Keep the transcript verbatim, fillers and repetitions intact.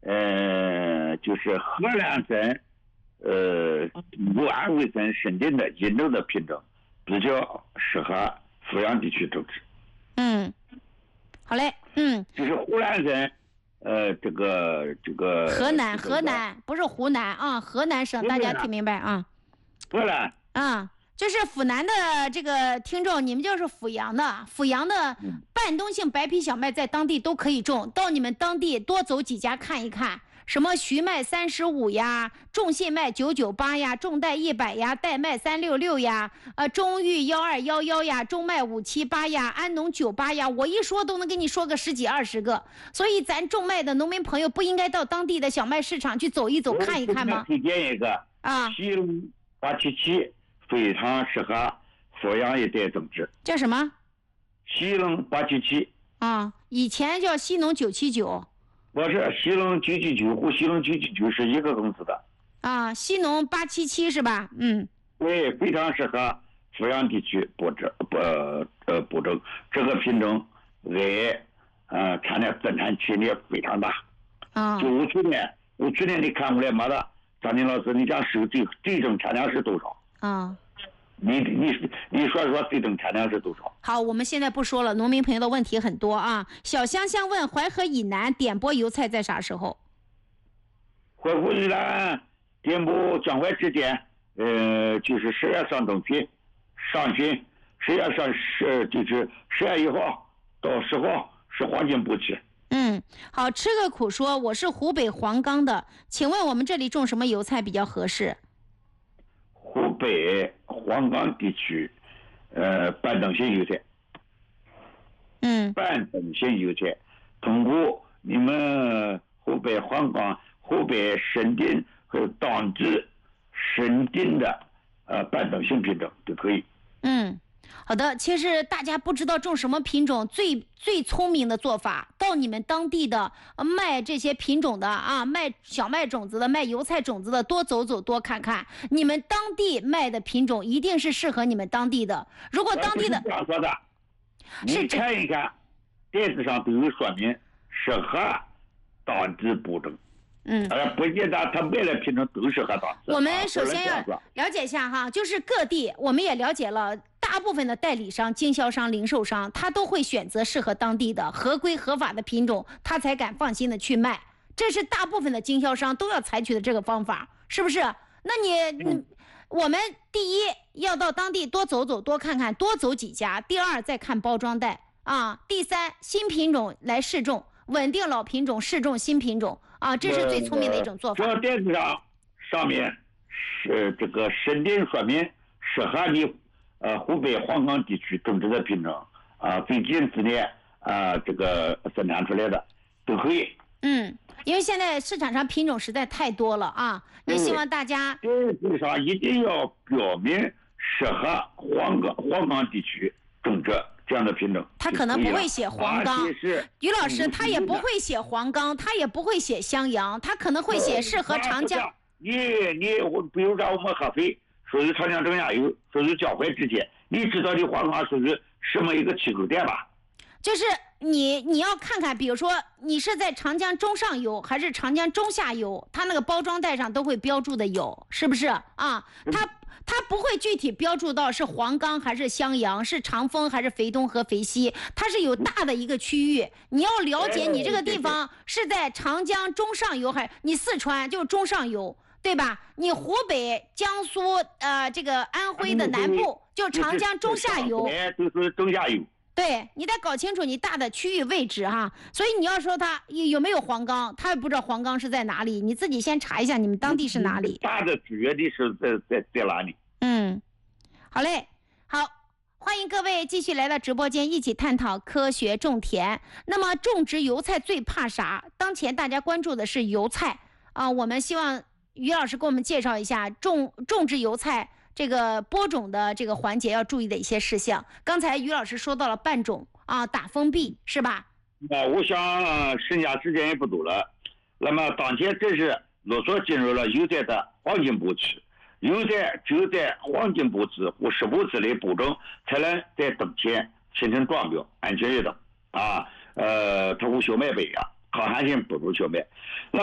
呃，就是河南省呃武安卫生审定的引入的品种，比较适合阜阳地区种植。 嗯，好嘞，嗯， 就是湖南省，呃，这个这个河南， 这个河南不是湖南啊，河南省，大家听明白啊？ 河南啊，就是阜南的这个听众，你们就是阜阳的，阜阳的半冬性白皮小麦在当地都可以种，到你们当地多走几家看一看。什么徐麦三十五呀，众信麦九九八呀，众代一百呀，代麦三六六呀，呃，中裕幺二幺幺呀，中麦五七八呀，安农九八呀，我一说都能给你说个十几二十个。所以咱种麦的农民朋友不应该到当地的小麦市场去走一走看一看吗？ 推荐一个啊， 西龙八七七，非常适合阜阳一带种植。 叫什么？ 西龙八七七啊，以前叫西农九七九。 不是西龙九九九和西龙九九九是一个公司的啊，西农八七七是吧？嗯， 对，非常适合阜阳地区播种，不呃播种这个品种在呃产量增产潜力非常大。 啊， 就我去年，我去年你看过来没的？张宁老师，你讲收这这种产量是多少？ 啊。 你你你说说这种产量是多少？ 好，我们现在不说了，农民朋友的问题很多啊。小香香问淮河以南点播油菜在啥时候？ 淮河以南点播江淮之间，呃，就是十月上冬旬，上旬，十月上十就是十月一号到十号是黄金播期。 嗯，好，吃个苦说我是湖北黄冈的，请问我们这里种什么油菜比较合适？ 湖北黄冈地区，呃，半等型油菜。 嗯， 半等型油菜，通过你们湖北黄冈、湖北审定和当地审定的呃半等型品种都可以。 嗯，好的。其实大家不知道种什么品种，最最聪明的做法，到你们当地的卖这些品种的啊，卖小麦种子的、卖油菜种子的，多走走，多看看。你们当地卖的品种一定是适合你们当地的。如果当地的这样说的，你看一看，电视上都有说明，适合当地播种。 嗯， 呃，不见得他卖的品种都适合当地。 我们首先要了解一下哈，就是各地我们也了解了，大部分的代理商、经销商、零售商，他都会选择适合当地的合规合法的品种，他才敢放心的去卖。这是大部分的经销商都要采取的这个方法，是不是？那你，嗯、我们第一要到当地多走走、多看看、多走几家；第二再看包装袋啊；第三新品种来试种，稳定老品种，试种新品种啊，这是最聪明的一种做法。 这电视上上面是这个审定说明适合你呃湖北黄冈地区种植的品种啊，最近几年啊这个生产出来的都可以。 嗯，因为现在市场上品种实在太多了啊，也希望大家电视上一定要表明适合黄冈黄冈地区种植这样的品种。 他可能不会写黄冈，于老师他也不会写黄冈，他也不会写襄阳，他可能会写适合长江。 你你我比如说我们合肥属于长江中下游，属于江淮之间，你知道你黄冈属于什么一个气候带吧？ 就是你你要看看，比如说你是在长江中上游还是长江中下游，它那个包装袋上都会标注的有，是不是啊？它它不会具体标注到是黄冈还是襄阳，是长丰还是肥东和肥西，它是有大的一个区域。你要了解你这个地方是在长江中上游还是你四川就是中上游，对吧？你湖北、江苏呃这个安徽的南部就长江中下游， 都是中下游。 对，你得搞清楚你大的区域位置哈，所以你要说他有没有黄冈，他也不知道黄冈是在哪里，你自己先查一下你们当地是哪里。 大的主要的是在在在哪里？ 嗯，好嘞，好，欢迎各位继续来到直播间，一起探讨科学种田。那么种植油菜最怕啥？当前大家关注的是油菜啊，我们希望于老师给我们介绍一下种种植油菜这个播种的这个环节要注意的一些事项。刚才于老师说到了半种啊，打封闭是吧？ 啊，我想剩下时间也不多了。那么当前正是陆续进入了油菜的黄金播期，油菜只有在黄金播期或湿播期内播种，才能在冬天形成壮苗，安全运动啊。呃，它和小麦不一样，抗旱性不如小麦。那